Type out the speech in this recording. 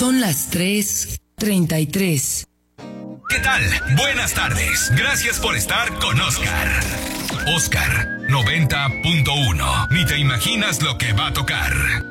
Son las 3:33. ¿Qué tal? Buenas tardes. Gracias por estar con Oscar. Oscar 90.1. Ni te imaginas lo que va a tocar.